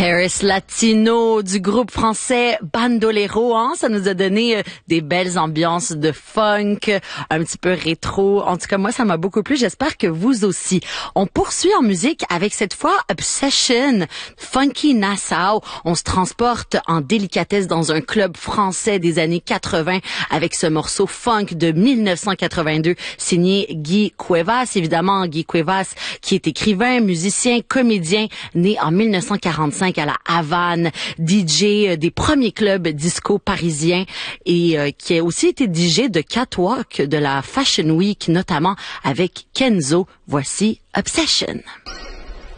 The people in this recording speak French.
Paris Latino du groupe français Bandolero, hein? Ça nous a donné des belles ambiances de funk, un petit peu rétro. En tout cas, moi, ça m'a beaucoup plu. J'espère que vous aussi. On poursuit en musique avec cette fois Obsession, Funky Nassau. On se transporte en délicatesse dans un club français des années 80 avec ce morceau funk de 1982 signé Guy Cuevas. Évidemment, Guy Cuevas qui est écrivain, musicien, comédien, né en 1945 à la Havane, DJ des premiers clubs disco parisiens et qui a aussi été DJ de Catwalk de la Fashion Week, notamment avec Kenzo. Voici Obsession.